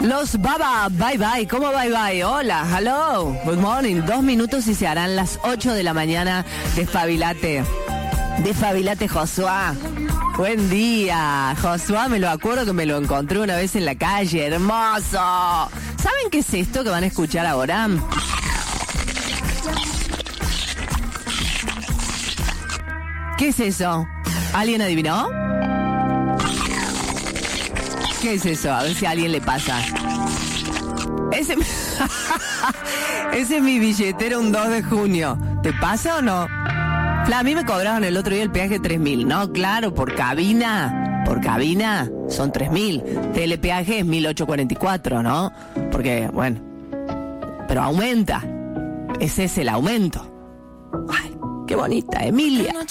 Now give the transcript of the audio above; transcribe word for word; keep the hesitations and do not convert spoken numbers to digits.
Los Baba, bye bye, ¿cómo bye bye? Hola, hello, good morning. Dos minutos y se harán las ocho de la mañana. Despabilate, despabilate, Josuá. Buen día, Josuá, me lo acuerdo que me lo encontré una vez en la calle, hermoso. ¿Saben qué es esto que van a escuchar ahora? ¿Qué es eso? ¿Alguien adivinó? ¿Qué es eso? A ver si a alguien le pasa. Ese, ese es mi billetera un dos de junio. ¿Te pasa o no? Fla, a mí me cobraron el otro día el peaje tres mil. No, claro, por cabina. Por cabina son tres mil. Telepeaje es mil ochocientos cuarenta y cuatro, ¿no? Porque, bueno. Pero aumenta. Ese es el aumento. Ay, qué bonita, Emilia.